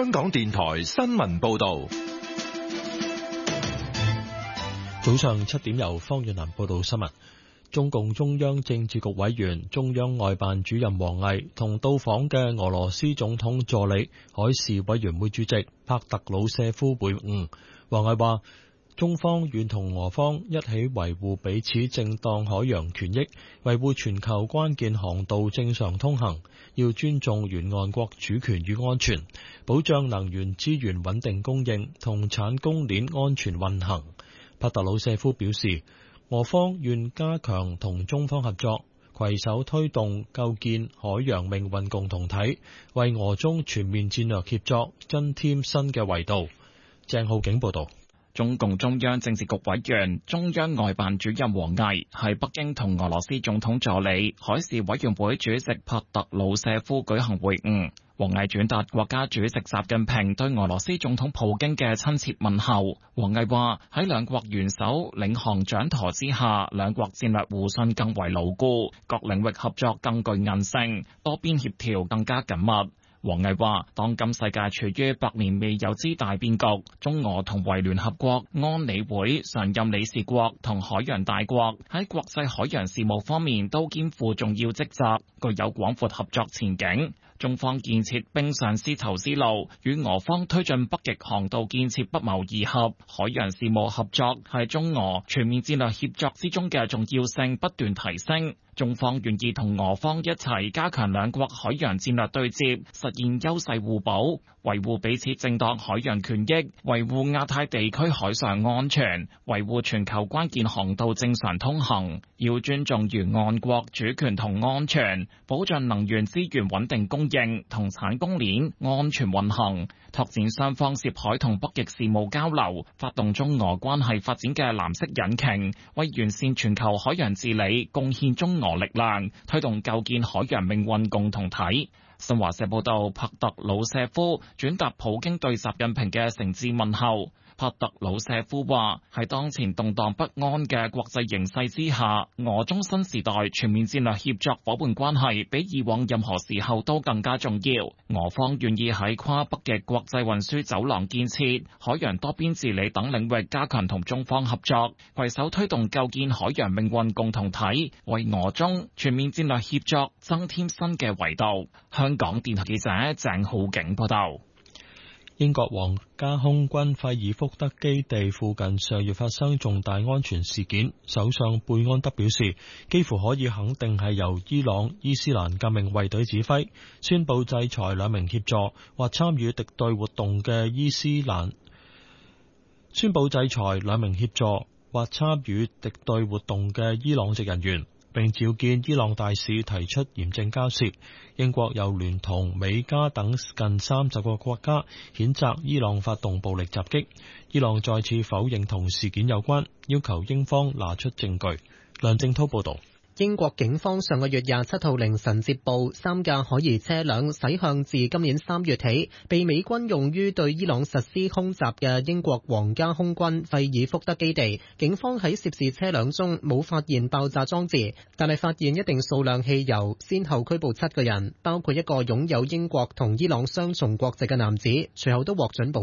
香港電台新聞報道。 早上7點，由方遠南報道新聞。中共中央政治局委員、中央外辦主任王毅同到訪嘅俄羅斯總統助理、海事委員會主席帕特魯舍夫會晤。王毅話，中方願同俄方一起維護彼此正當海洋權益，維護全球關鍵航道正常通行，要尊重沿岸國主權與安全，保障能源資源穩定供應同產供鏈安全運行。帕特魯舍夫表示，俄方願加強同中方合作，攜手推動構建海洋命運共同體，為俄中全面戰略協作增添新嘅維度。鄭浩景報道。 中共中央政治局委員、中央外辦主任王毅喺北京同俄羅斯總統助理、海事委員會主席帕特魯舍夫舉行會晤。王毅轉達國家主席習近平對俄羅斯總統普京嘅親切問候。王毅話，喺兩國元首領航掌舵之下，兩國戰略互信更為牢固，各領域合作更具韌性，多邊協調更加緊密。王毅話，當今世界處於百年未有之大變局，中俄同為聯合國安理會常任理事國同海洋大國，喺國際海洋事務方面都肩負重要職責，具有廣闊合作前景。中方建設冰上絲綢之路，與俄方推進北極航道建設不謀而合，海洋事務合作係中俄全面戰略協作之中嘅重要性不斷提升。中方願意同俄方一齊加強兩國海洋戰略對接，實現優勢互補，維護彼此正當海洋權益，維護亞太地區海上安全，維護全球關鍵航道正常通行。要尊重沿岸國主權同安全，保障能源資源穩定供應同產供鏈安全運行，拓展雙方涉海同北極事務交流，發動中俄關係發展嘅藍色引擎，為完善全球海洋治理貢獻中俄力量，推動構建海洋命運共同體。新華社報道，帕特魯舍夫轉達普京對習近平嘅誠摯問候。帕特魯舍夫話，喺當前動盪不安嘅國際形勢之下，俄中新時代全面戰略協作夥伴關係比以往任何時候都更加重要。俄方願意喺跨北極國際運輸走廊建設、海洋多邊治理等領域加強同中方合作，攜手推動構建海洋命運共同體，為俄中全面戰略協作增添新嘅維度。香港電台記者鄭浩景報道。 英國皇家空軍費爾福德基地附近上月發生重大安全事件，首相貝安德表示，幾乎可以肯定係由伊朗伊斯蘭革命衛隊指揮，宣布制裁兩名協助或參與敵對活動嘅伊朗籍人員，並召見伊朗大使提出嚴正交涉。英國又聯同美加等近30個國家譴責伊朗發動暴力襲擊。伊朗再次否認同事件有關，要求英方拿出證據。梁正濤報道。 英國警方上個月27號凌晨接報，3架可疑車輛駛向自今年3月起被美軍用於對伊朗實施空襲嘅英國皇家空軍費爾福德基地。警方喺涉事車輛中冇發現爆炸裝置，但係發現一定數量汽油，先後拘捕7個人，包括一個擁有英國同伊朗雙重國籍嘅男子，隨後都獲准保